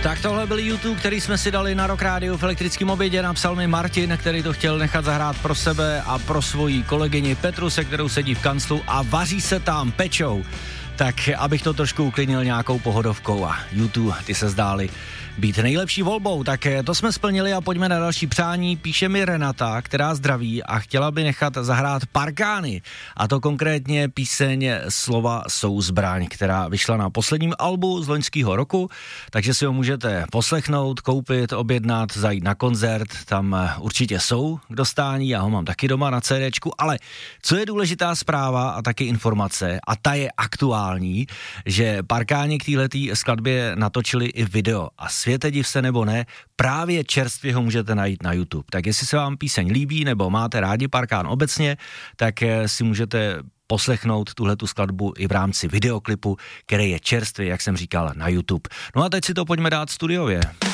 Tak tohle byl YouTube, který jsme si dali na Rock Rádiu v elektrickém obědě, napsal mi Martin, který to chtěl nechat zahrát pro sebe a pro svoji kolegyni Petru, se kterou sedí v kanclu a vaří se tam pečou. Tak abych to trošku uklidnil nějakou pohodovkou a YouTube, ty se zdály být nejlepší volbou, tak to jsme splnili a pojďme na další přání. Píše mi Renata, která zdraví a chtěla by nechat zahrát Parkány, a to konkrétně píseň Slova jsou zbraň, která vyšla na posledním albu z loňského roku, takže si ho můžete poslechnout, koupit, objednat, zajít na koncert, tam určitě jsou k dostání, já ho mám taky doma na CDčku, ale co je důležitá zpráva a taky informace, a ta je aktuální, že Parkáni k téhletý skladbě natočili i video a světe div se nebo ne, právě čerstvě ho můžete najít na YouTube. Tak jestli se vám píseň líbí nebo máte rádi Parkán obecně, tak si můžete poslechnout tuhletu skladbu i v rámci videoklipu, který je čerstvě, jak jsem říkal, na YouTube. No a teď si to pojďme dát studiově.